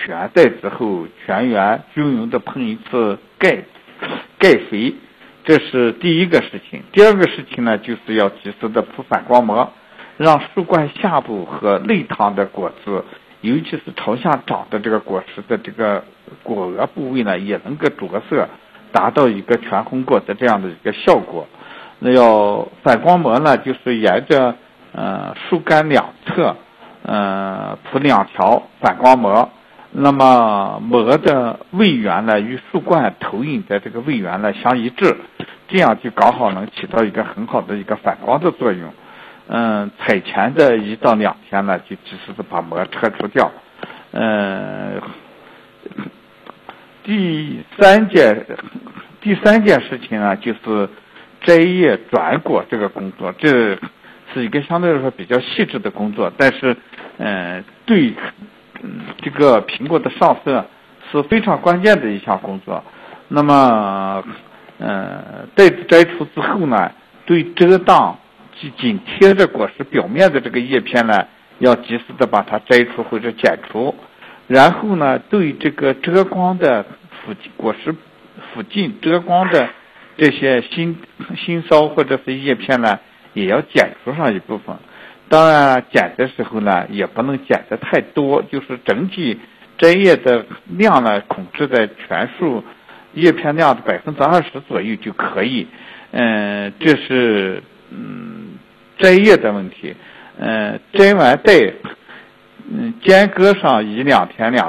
全袋之后，全员均匀的喷一次钙肥，这是第一个事情。第二个事情呢，就是要及时的铺反光膜，让树冠下部和内塘的果子，尤其是朝下长的这个果实的这个果额部位呢，也能够着色，达到一个全红果的这样的一个效果。那要反光膜呢，就是沿着树干两侧铺2条反光膜，那么膜的位缘呢与树冠投影的这个位缘呢相一致，这样就刚好能起到一个很好的一个反光的作用。采前的1到2天呢，就及时的把膜撤除掉。第三件事情呢，就是摘叶转果这个工作，这是一个相对来说比较细致的工作，但是对这个苹果的上色是非常关键的一项工作。那么袋子摘除之后呢，对遮挡紧贴着果实表面的这个叶片呢，要及时的把它摘除或者剪除。然后呢，对这个遮光的果实附近遮光的这些新梢或者是叶片呢，也要剪除上一部分。当然剪的时候呢，也不能剪得太多，就是整体摘叶的量呢控制在全树叶片量的20%左右就可以。这是摘叶的问题。摘完袋间隔上1-2天